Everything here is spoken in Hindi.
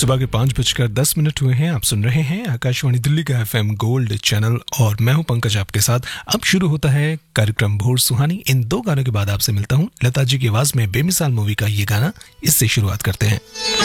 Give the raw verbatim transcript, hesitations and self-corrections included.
सुबह के पाँच बजकर दस मिनट हुए हैं। आप सुन रहे हैं आकाशवाणी दिल्ली का एफएम गोल्ड चैनल और मैं हूं पंकज आपके साथ। अब शुरू होता है कार्यक्रम भोर सुहानी। इन दो गानों के बाद आपसे मिलता हूं। लता जी की आवाज में बेमिसाल मूवी का ये गाना, इससे शुरुआत करते हैं।